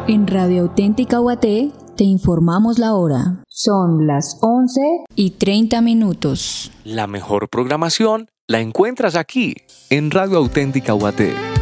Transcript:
En Radio Auténtica UAT te informamos la hora. Son las 11:30. La mejor programación la encuentras aquí, en Radio Auténtica UAT.